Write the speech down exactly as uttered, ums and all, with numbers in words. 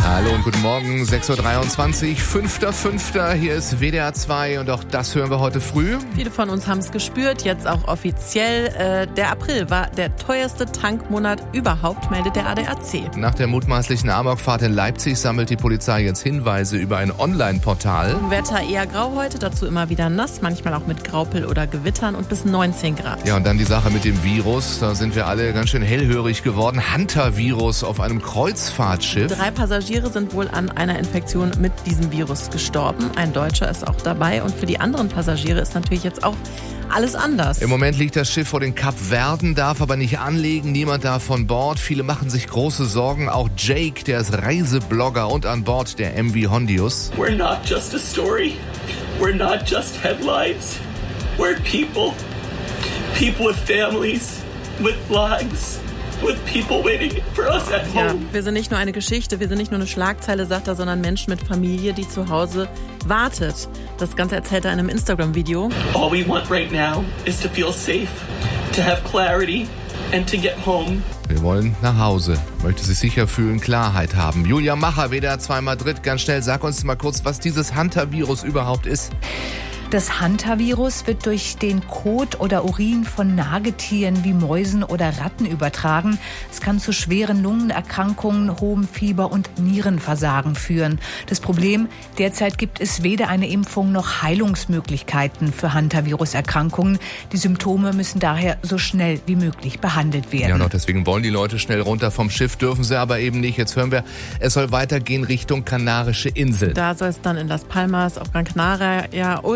Hallo und guten Morgen, sechs Uhr dreiundzwanzig, fünfter fünfter Hier ist W D R zwei und auch das hören wir heute früh. Viele von uns haben es gespürt, jetzt auch offiziell. Äh, der April war der teuerste Tankmonat überhaupt, meldet der A D A C. Nach der mutmaßlichen Amokfahrt in Leipzig sammelt die Polizei jetzt Hinweise über ein Online-Portal. Wetter eher grau heute, dazu immer wieder nass, manchmal auch mit Graupel oder Gewittern und bis neunzehn Grad. Ja, und dann die Sache mit dem Virus, da sind wir alle ganz schön hellhörig geworden. Hunter-Virus auf einem Kreuzfahrtschiff. Drei Passagiere sind wohl an einer Infektion mit diesem Virus gestorben. Ein Deutscher ist auch dabei und für die anderen Passagiere ist natürlich jetzt auch alles anders. Im Moment liegt das Schiff vor den Kapverden, darf aber nicht anlegen, niemand darf von Bord. Viele machen sich große Sorgen, auch Jake, der ist Reiseblogger und an Bord der M V Hondius. We're not just a story, we're not just headlines, we're people, people with families, with lives. With people waiting for us at home. Ja, wir sind nicht nur eine Geschichte, wir sind nicht nur eine Schlagzeile, sagt er, sondern Menschen mit Familie, die zu Hause wartet. Das Ganze erzählt er in einem Instagram-Video. All we want right now is to feel safe, to have clarity and to get home. Wir wollen nach Hause, möchte sich sicher fühlen, Klarheit haben. Julia Macher, W D R zwei Madrid, ganz schnell, sag uns mal kurz, was dieses Hunter-Virus überhaupt ist. Das Hunter-Virus wird durch den Kot oder Urin von Nagetieren wie Mäusen oder Ratten übertragen. Es kann zu schweren Lungenerkrankungen, hohem Fieber und Nierenversagen führen. Das Problem, derzeit gibt es weder eine Impfung noch Heilungsmöglichkeiten für Hunter-Virus-Erkrankungen. Die Symptome müssen daher so schnell wie möglich behandelt werden. Ja, und auch deswegen wollen die Leute schnell runter vom Schiff, dürfen sie aber eben nicht. Jetzt hören wir, es soll weitergehen Richtung Kanarische Inseln. Da soll es dann in Las Palmas, auf Gran Canaria, ja,